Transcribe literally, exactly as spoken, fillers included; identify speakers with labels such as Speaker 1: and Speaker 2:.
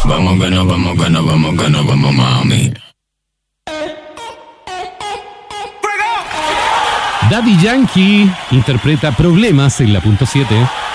Speaker 1: Vamos que no, vamos que no, vamos que no, vamos mami.
Speaker 2: Daddy Yankee interpreta Problemas en la punto siete.